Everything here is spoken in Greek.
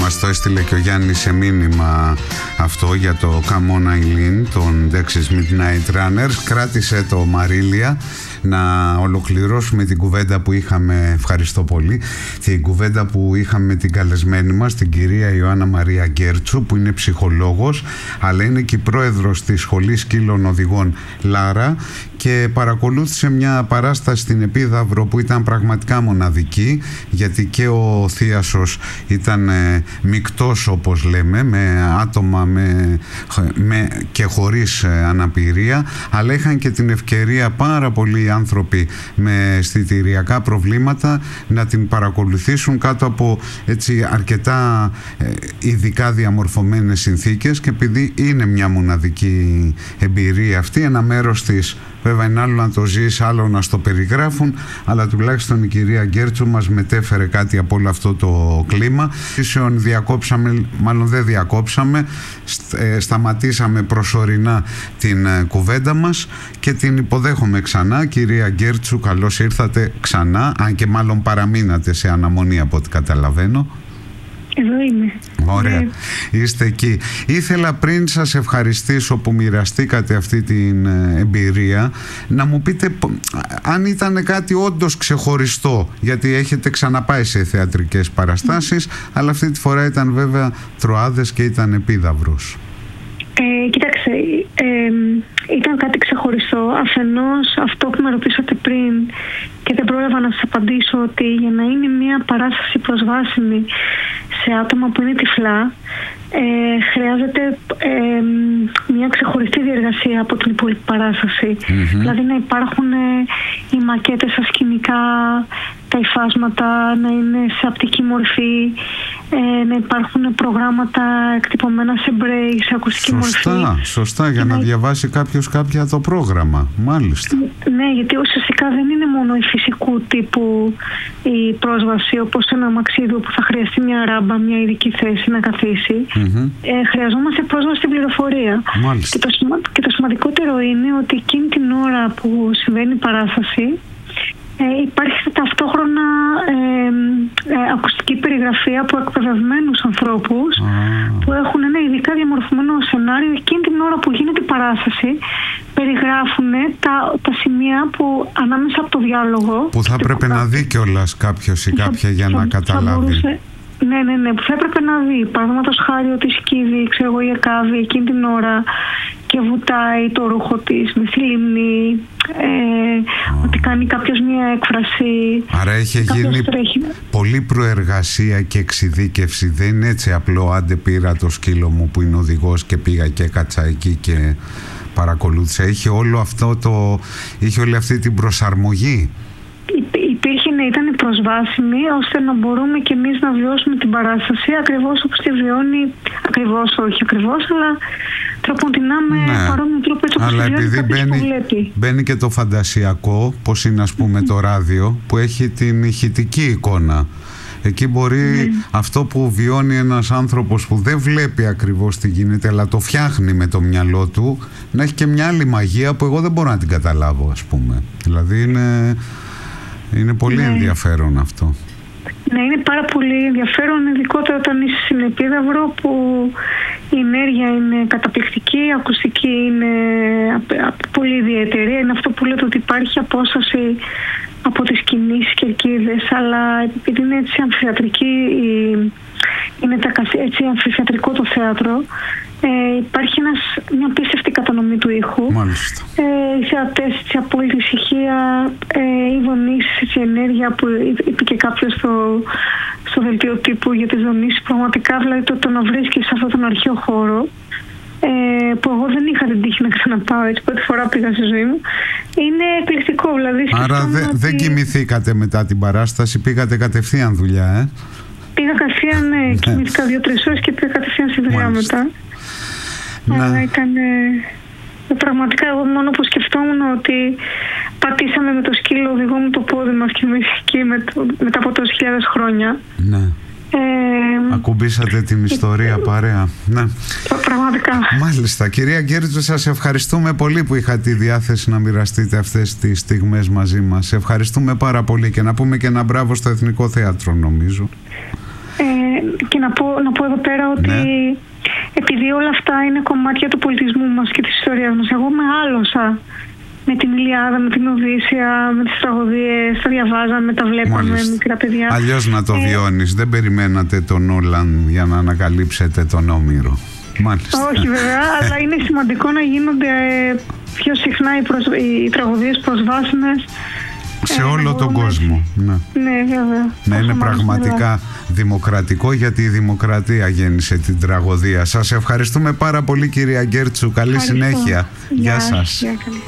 Μας το έστειλε και ο Γιάννης σε μήνυμα αυτό για το Come On Eileen των Dexys Midnight Runners. Κράτησε το Μαρίλια να ολοκληρώσουμε την κουβέντα που είχαμε, ευχαριστώ πολύ, την κουβέντα που είχαμε με την καλεσμένη μας, την κυρία Ιωάννα Μαρία Γκέρτσου, που είναι ψυχολόγος, αλλά είναι και η πρόεδρος της Σχολής Σκύλων Οδηγών Λάρα, και παρακολούθησε μια παράσταση στην Επίδαυρο που ήταν πραγματικά μοναδική, γιατί και ο θίασος ήταν μεικτός, όπως λέμε, με άτομα και χωρίς αναπηρία, αλλά είχαν και την ευκαιρία πάρα πολλοί άνθρωποι με αισθητηριακά προβλήματα να την παρακολουθήσουν κάτω από έτσι αρκετά ειδικά διαμορφωμένες συνθήκες, και επειδή είναι μια μοναδική εμπειρία αυτή, ένα μέρος της βέβαια είναι άλλο να το ζεις, άλλο να στο περιγράφουν, αλλά τουλάχιστον η κυρία Γκέρτσου μας μετέφερε κάτι από όλο αυτό το κλίμα. Διακόψαμε, μάλλον δεν διακόψαμε, σταματήσαμε προσωρινά την κουβέντα μας και την υποδέχομαι ξανά. Κυρία Γκέρτσου, καλώς ήρθατε ξανά, αν και μάλλον παραμείνατε σε αναμονή από ό,τι καταλαβαίνω. Εδώ είμαι. Ωραία, είστε εκεί. Ήθελα πριν σας ευχαριστήσω που μοιραστήκατε αυτή την εμπειρία, να μου πείτε αν ήταν κάτι όντως ξεχωριστό, γιατί έχετε ξαναπάει σε θεατρικές παραστάσεις, αλλά αυτή τη φορά ήταν βέβαια Τροάδες και ήταν Επίδαυρος. Κοίταξε, ήταν κάτι ξεχωριστό. Αφενός αυτό που με ρωτήσατε πριν και δεν πρόλαβα να σας απαντήσω, ότι για να είναι μια παράσταση προσβάσιμη σε άτομα που είναι τυφλά, χρειάζεται μια ξεχωριστή διεργασία από την υπόλοιπη παράσταση. Δηλαδή να υπάρχουν οι μακέτες στα σκηνικά, τα υφάσματα να είναι σε απτική μορφή, να υπάρχουν προγράμματα εκτυπωμένα σε braille, σε ακουστική μορφή. Σωστά, για να διαβάσει κάποιος κάποια το πρόγραμμα. Μάλιστα. Ναι, γιατί ουσιαστικά δεν είναι μόνο η φυσικού τύπου η πρόσβαση, όπως ένα αμαξίδιο που θα χρειαστεί μια ράμπα, μια ειδική θέση να καθίσει. Χρειαζόμαστε πρόσβαση στην πληροφορία. Μάλιστα. Και το σημαντικότερο είναι ότι εκείνη την ώρα που συμβαίνει η παράσταση, υπάρχει ταυτόχρονα ακουστική περιγραφή από εκπαιδευμένους ανθρώπους που έχουν ένα ειδικά διαμορφωμένο σενάριο. Εκείνη την ώρα που γίνεται η παράσταση περιγράφουν τα σημεία που ανάμεσα από το διάλογο, που θα έπρεπε να δει κιόλας κάποιος ή κάποια για να καταλάβει. Ναι, που θα έπρεπε να δει. Παραδείγματος χάρη ότι σκύβει, η Εκάβη εκείνη την ώρα και βουτάει το ρούχο της με θλιμνή, ότι κάνει κάποιος μια έκφραση. Άρα έχει γίνει πολλή προεργασία και εξειδίκευση. Δεν είναι έτσι απλό, άντε πήρα το σκύλο μου που είναι οδηγός και πήγα και έκατσα εκεί και παρακολούθησα. Είχε όλη αυτή την προσαρμογή. Ήταν προσβάσιμη ώστε να μπορούμε και εμείς να βιώσουμε την παράσταση ακριβώς όπως τη βιώνει, όχι ακριβώς, αλλά τροποντινά με παρόμοιο τρόπο, έτσι όπως τη βιώνει κάποιος που βλέπει. Μπαίνει και το φαντασιακό, πώς είναι ας πούμε το ράδιο, που έχει την ηχητική εικόνα. Εκεί μπορεί αυτό που βιώνει ένας άνθρωπος που δεν βλέπει ακριβώς τι γίνεται, αλλά το φτιάχνει με το μυαλό του, να έχει και μια άλλη μαγεία που εγώ δεν μπορώ να την καταλάβω, ας πούμε. Δηλαδή είναι πολύ ενδιαφέρον αυτό. Ναι, είναι πάρα πολύ ενδιαφέρον, ειδικότερα όταν είσαι στην Επίδαυρο, που η ενέργεια είναι καταπληκτική, η ακουστική είναι πολύ ιδιαίτερη. Είναι αυτό που λέτε, ότι υπάρχει απόσταση από τις κινήσεις και κερκίδες, αλλά επειδή είναι έτσι αμφιθεατρική, είναι έτσι αμφιθεατρικό το θέατρο, υπάρχει μια απίστευτη κατανομή του ήχου. Μάλιστα. Οι θεατές από όλη τη ησυχία, οι δονήσεις, η ενέργεια που είπε και κάποιος στο δελτίο τύπου για τις δονήσεις, πραγματικά δηλαδή το να βρίσκεις σε αυτόν τον αρχαίο χώρο, που εγώ δεν είχα την τύχη να ξαναπάω, έτσι πρώτη φορά πήγα στη ζωή μου, είναι εκπληκτικό. Δηλαδή, άρα δεν κοιμηθήκατε μετά την παράσταση, πήγατε κατευθείαν δουλειά, Πήγα κατευθείαν, κοιμήθηκα 2-3 ώρες και πήγα κατευθείαν στη δουλειά μετά. Αλλά ήταν πραγματικά, εγώ μόνο που σκεφτόμουν ότι πατήσαμε με το σκύλο οδηγό μου το πόδι μας και εκεί μετά από τόσες χιλιάδες χρόνια. Ναι. Ακουμπήσατε την ιστορία παρέα. Ναι. Πραγματικά. Μάλιστα. Κυρία Γκέρτσου, σας ευχαριστούμε πολύ που είχατε τη διάθεση να μοιραστείτε αυτές τις στιγμές μαζί μας. Ευχαριστούμε πάρα πολύ, και να πούμε και ένα μπράβο στο Εθνικό Θέατρο, νομίζω. Και να πω εδώ πέρα ότι επειδή όλα αυτά είναι κομμάτια του πολιτισμού μας και της ιστορίας μας, εγώ μεγάλωσα με την Ιλιάδα, με την Οδύσσεια, με τις τραγωδίες, τα διαβάζαμε, τα βλέπαμε μικρά παιδιά. Αλλιώς να το βιώνεις, δεν περιμένατε τον Όλαν για να ανακαλύψετε τον Όμηρο. Μάλιστα. Όχι βέβαια, αλλά είναι σημαντικό να γίνονται πιο συχνά οι τραγωδίες προσβάσιμες σε όλο τον κόσμο. Ναι, βέβαια. Να είναι πραγματικά δημοκρατικό, γιατί η δημοκρατία γέννησε την τραγωδία. Σας ευχαριστούμε πάρα πολύ, κυρία Γκέρτσου. Καλή συνέχεια. Γεια σας.